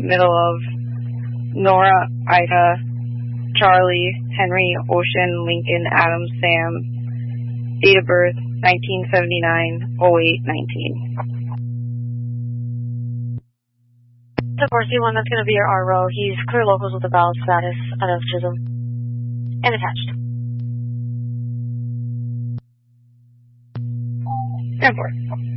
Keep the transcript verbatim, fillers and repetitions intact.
middle of Nora, Ida, Charlie, Henry, Ocean, Lincoln, Adam, Sam. Date of birth, nineteen seventy-nine oh eight nineteen. The four C one, that's going to be your R row. He's clear locals with a valid status out of Chisholm. And attached. ten four.